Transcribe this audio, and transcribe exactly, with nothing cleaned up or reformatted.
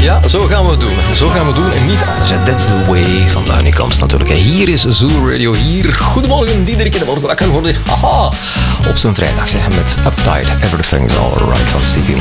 Ja, zo gaan we het doen. Zo gaan we het doen en niet anders. En that's the way van de Honeycombs natuurlijk. En hier is Zoo Radio. Hier, goedemorgen, Diederik in de morgen wakker worden. Haha, op zijn vrijdag zeggen met Uptight, Everything's Alright van Stevie